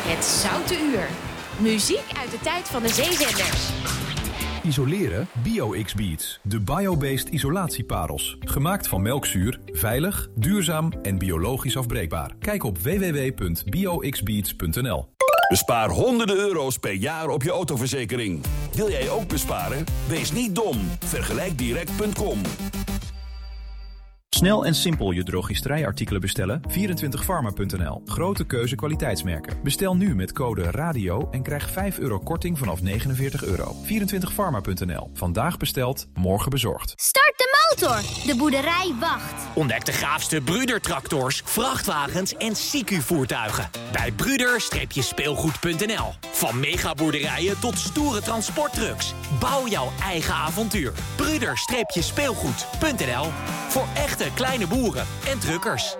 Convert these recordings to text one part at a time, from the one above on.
Het Zoute Uur. Muziek uit de tijd van de zeezenders. Isoleren? BioX-Beads. De bio-based isolatieparels. Gemaakt van melkzuur, veilig, duurzaam en biologisch afbreekbaar. Kijk op www.bioxbeads.nl. Bespaar honderden euro's per jaar op je autoverzekering. Wil jij ook besparen? Wees niet dom. Vergelijkdirect.com. Snel en simpel je drogisterijartikelen bestellen? 24pharma.nl. Grote keuze kwaliteitsmerken. Bestel nu met code RADIO en krijg €5 korting vanaf €49. 24pharma.nl. Vandaag besteld, morgen bezorgd. Start de motor! De boerderij wacht. Ontdek de gaafste Brüder-tractors, vrachtwagens en CQ-voertuigen. Bij Brüder-speelgoed.nl. Van megaboerderijen tot stoere transporttrucks. Bouw jouw eigen avontuur. Brüder-speelgoed.nl. Voor echte kleine boeren en truckers.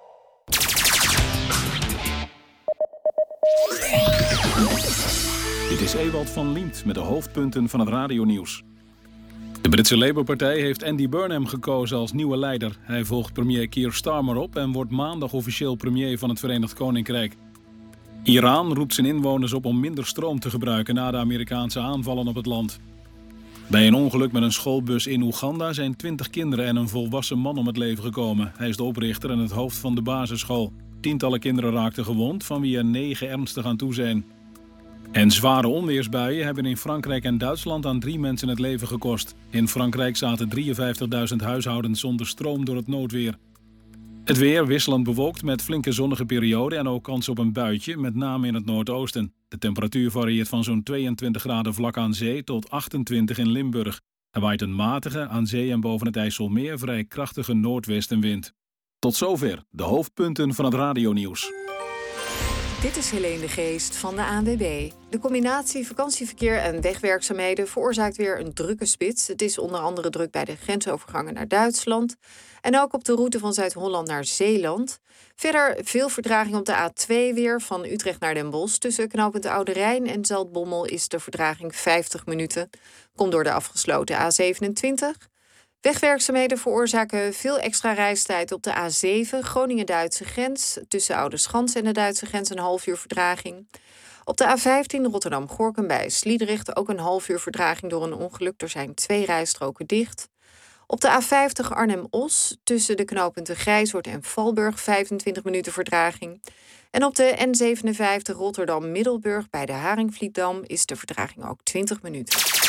Dit is Ewald van Liemt met de hoofdpunten van het radionieuws. De Britse Labour-partij heeft Andy Burnham gekozen als nieuwe leider. Hij volgt premier Keir Starmer op en wordt maandag officieel premier van het Verenigd Koninkrijk. Iran roept zijn inwoners op om minder stroom te gebruiken na de Amerikaanse aanvallen op het land. Bij een ongeluk met een schoolbus in Oeganda zijn 20 kinderen en een volwassen man om het leven gekomen. Hij is de oprichter en het hoofd van de basisschool. Tientallen kinderen raakten gewond, van wie er 9 ernstig aan toe zijn. En zware onweersbuien hebben in Frankrijk en Duitsland aan 3 mensen het leven gekost. In Frankrijk zaten 53.000 huishoudens zonder stroom door het noodweer. Het weer wisselend bewolkt met flinke zonnige perioden en ook kans op een buitje, met name in het noordoosten. De temperatuur varieert van zo'n 22 graden vlak aan zee tot 28 in Limburg. Er waait een matige, aan zee en boven het IJsselmeer vrij krachtige noordwestenwind. Tot zover de hoofdpunten van het radionieuws. Dit is Helene de Geest van de ANWB. De combinatie vakantieverkeer en wegwerkzaamheden veroorzaakt weer een drukke spits. Het is onder andere druk bij de grensovergangen naar Duitsland en ook op de route van Zuid-Holland naar Zeeland. Verder veel vertraging op de A2 weer van Utrecht naar Den Bosch. Tussen knooppunt Oude Rijn en Zaltbommel is de vertraging 50 minuten. Komt door de afgesloten A27. Wegwerkzaamheden veroorzaken veel extra reistijd op de A7 Groningen-Duitse grens. Tussen Oudeschans en de Duitse grens een half uur vertraging. Op de A15 Rotterdam-Gorkum bij Sliedrecht ook een half uur vertraging door een ongeluk. Er zijn 2 rijstroken dicht. Op de A50 Arnhem-Os tussen de knooppunten Grijzoord en Valburg 25 minuten vertraging. En op de N57 Rotterdam-Middelburg bij de Haringvlietdam is de vertraging ook 20 minuten.